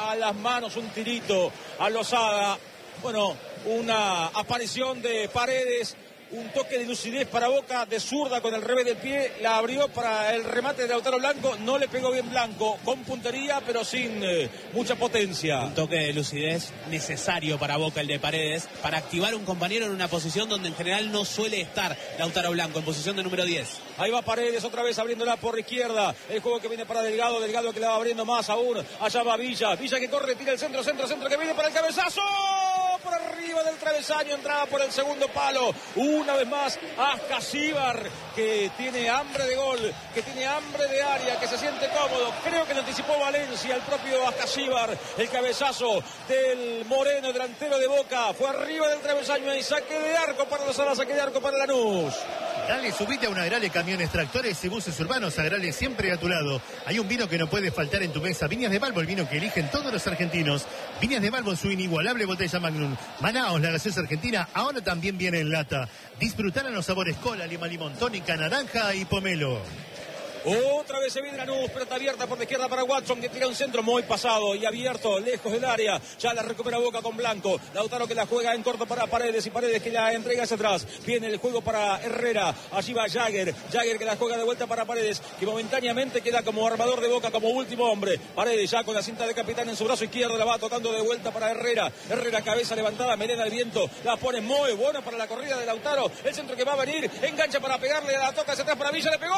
a las manos, un tirito a Lozada. Bueno, una aparición de Paredes, un toque de lucidez para Boca, de zurda con el revés del pie, la abrió para el remate de Lautaro Blanco, no le pegó bien Blanco, con puntería pero sin mucha potencia. Un toque de lucidez necesario para Boca, el de Paredes, para activar un compañero en una posición donde en general no suele estar Lautaro Blanco, en posición de número 10. Ahí va Paredes otra vez abriéndola por la izquierda, el juego que viene para Delgado, Delgado que la va abriendo más aún, allá va Villa, Villa que corre, tira el centro que viene para el cabezazo, por arriba del travesaño, entraba por el segundo palo, una vez más Ascasíbar, que tiene hambre de gol, que tiene hambre de área, que se siente cómodo, creo que le anticipó Valencia, el propio Ascasíbar, el cabezazo del Moreno, delantero de Boca, fue arriba del travesaño y saque de arco para Lozada, saque de arco para Lanús. Dale, subite a una Agrale Camiones, Tractores y Buses Urbanos. Agrale siempre a tu lado. Hay un vino que no puede faltar en tu mesa. Viñas de Balbo, el vino que eligen todos los argentinos. Viñas de Balbo en su inigualable botella Magnum. Manaos, la gaseosa argentina, ahora también viene en lata. Disfrutar los sabores cola, lima, limón, tónica, naranja y pomelo. Otra vez se viene Lanús, pelota abierta por la izquierda para Watson, que tira un centro muy pasado y abierto, lejos del área. Ya la recupera Boca con Blanco. Lautaro que la juega en corto para Paredes y Paredes que la entrega hacia atrás. Viene el juego para Herrera. Allí va Jagger. Jagger que la juega de vuelta para Paredes, que momentáneamente queda como armador de Boca, como último hombre. Paredes ya con la cinta de capitán en su brazo izquierdo, la va tocando de vuelta para Herrera. Herrera cabeza levantada, melena al viento. La pone muy buena para la corrida de Lautaro. El centro que va a venir, engancha para pegarle, la toca hacia atrás para Villa, le pegó.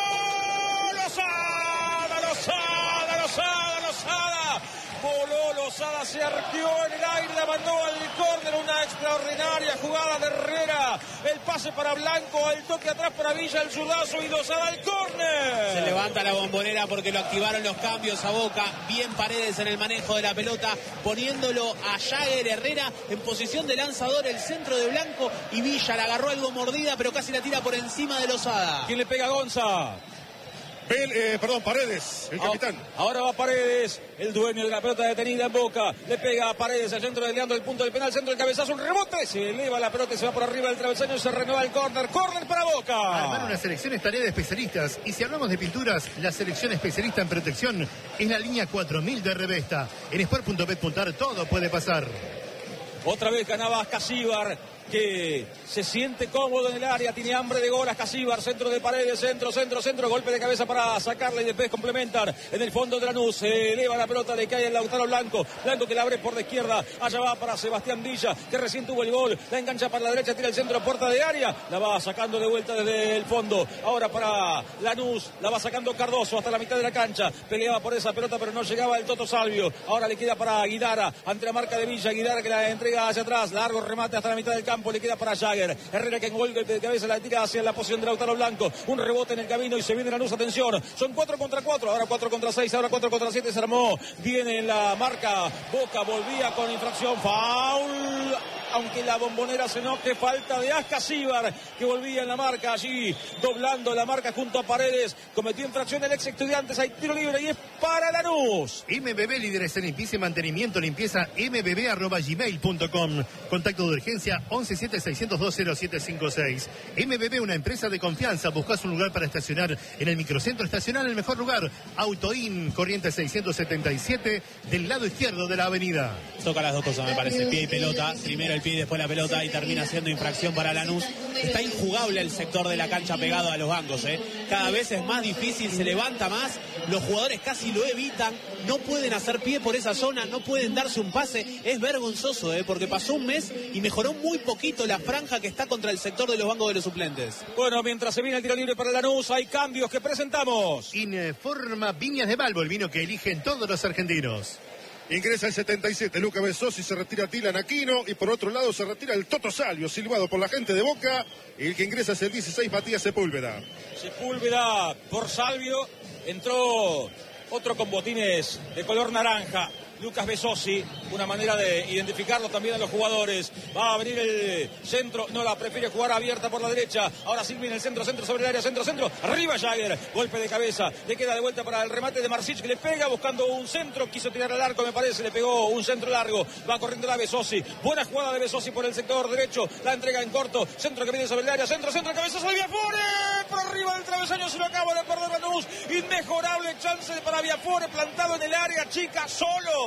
Lozada. Voló Lozada, se arqueó en el aire, la mandó al córner, una extraordinaria jugada de Herrera. El pase para Blanco, el toque atrás para Villa, el zurdazo y Lozada al córner. Se levanta la Bombonera porque lo activaron los cambios a Boca. Bien Paredes en el manejo de la pelota, poniéndolo a Jagger. Herrera en posición de lanzador, el centro de Blanco y Villa la agarró algo mordida, pero casi la tira por encima de Lozada. ¿Quién le pega a Gonza? Paredes, el capitán. Ahora va Paredes, el dueño de la pelota detenida en Boca. Le pega a Paredes al centro, desviando el punto del penal, centro del cabezazo, un rebote. Se eleva la pelota y se va por arriba del travesaño y se renueva el córner. Córner para Boca. Armar una selección es tarea de especialistas. Y si hablamos de pinturas, la selección especialista en protección es la línea 4000 de Revesta. En sport.bet.ar todo puede pasar. Otra vez ganaba Ascasíbar, que se siente cómodo en el área, tiene hambre de gol. Ascasíbar, centro de Paredes, centro, golpe de cabeza para sacarle y después complementar en el fondo de Lanús. Se eleva la pelota, le cae el Lautaro Blanco que la abre por la izquierda, allá va para Sebastián Villa, que recién tuvo el gol, la engancha para la derecha, tira el centro, puerta de área, la va sacando de vuelta desde el fondo. Ahora para Lanús, la va sacando Cardoso hasta la mitad de la cancha, peleaba por esa pelota pero no llegaba el Toto Salvio. Ahora le queda para Guidara, ante la marca de Villa, Guidara que la entrega hacia atrás, largo remate hasta la mitad del campo, le queda para Jagger. Herrera que en golpe de cabeza la tira hacia la posición de Lautaro Blanco, un rebote en el camino y se viene Lanús, atención, son 4 contra 4, ahora 4 contra 6, ahora 4 contra 7, se armó, viene la marca, Boca volvía con infracción, foul, aunque la Bombonera se enoje, falta de Ascasíbar, que volvía en la marca allí, doblando la marca junto a Paredes, cometió infracción el ex Estudiantes, hay tiro libre y es para Lanús. MBB, líderes en limpieza y mantenimiento, limpieza mbb@gmail.com. Contacto de urgencia 117-602-0756. MBB, una empresa de confianza. Buscas un lugar para estacionar en el microcentro, estacionar en el mejor lugar. Autoin, corriente 677, del lado izquierdo de la avenida. Toca las dos cosas, me parece, pie y pelota. Primero el pie y después la pelota y termina siendo infracción para Lanús. Está injugable el sector de la cancha pegado a los bancos, Cada vez es más difícil, se levanta más, los jugadores casi lo evitan, no pueden hacer pie por esa zona, no pueden darse un pase. Es vergonzoso, porque pasó un mes y mejoró muy poquito la franja que está contra el sector de los bancos de los suplentes. Bueno, mientras se viene el tiro libre para Lanús, hay cambios que presentamos. Informa Viñas de Balbo, el vino que eligen todos los argentinos. Ingresa el 77, Lucas Besosi, se retira Dylan Aquino y por otro lado se retira el Toto Salvio, silbado por la gente de Boca. Y el que ingresa es el 16, Matías Sepúlveda. Sepúlveda por Salvio, entró otro con botines de color naranja, Lucas Besosi, una manera de identificarlo también a los jugadores. Va a venir el centro, no la prefiere jugar abierta por la derecha. Ahora sí viene el centro sobre el área, centro, arriba Jagger, golpe de cabeza, le queda de vuelta para el remate de Marsic, que le pega buscando un centro, quiso tirar al arco, me parece, le pegó un centro largo, va corriendo la Besosi, buena jugada de Besosi por el sector derecho, la entrega en corto, centro que viene sobre el área, centro, cabeza, Viafore, por arriba del travesaño, se lo acaba de perder Lanús, inmejorable chance para Viafore, plantado en el área chica, solo.